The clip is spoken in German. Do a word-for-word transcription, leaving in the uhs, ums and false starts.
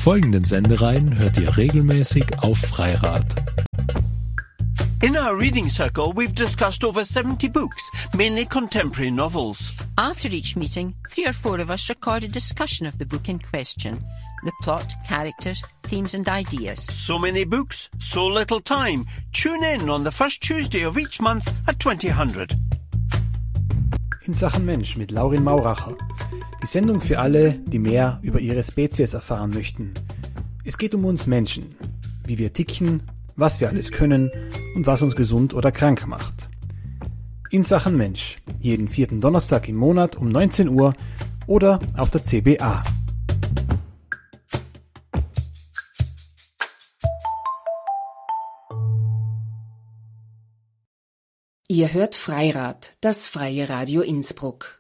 folgenden Sendereihen hört ihr regelmäßig auf Freirad. In our reading circle, we've discussed over seventy books, mainly contemporary novels. After each meeting, three or four of us record a discussion of the book in question. The plot, characters, themes and ideas. So many books, so little time. Tune in on the first Tuesday of each month at twenty hundred. In Sachen Mensch mit Laurin Mauracher. Die Sendung für alle, die mehr über ihre Spezies erfahren möchten. Es geht um uns Menschen, wie wir ticken, was wir alles können und was uns gesund oder krank macht. In Sachen Mensch, jeden vierten Donnerstag im Monat um neunzehn Uhr oder auf der C B A. Ihr hört Freirad, das freie Radio Innsbruck.